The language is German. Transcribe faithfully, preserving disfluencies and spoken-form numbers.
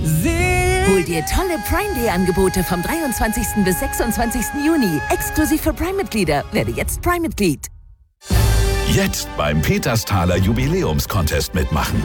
Hol dir tolle Prime Day Angebote vom dreiundzwanzigsten bis sechsundzwanzigsten Juni. Exklusiv für Prime-Mitglieder. Werde jetzt Prime-Mitglied. Jetzt beim Petersthaler Jubiläums-Contest mitmachen.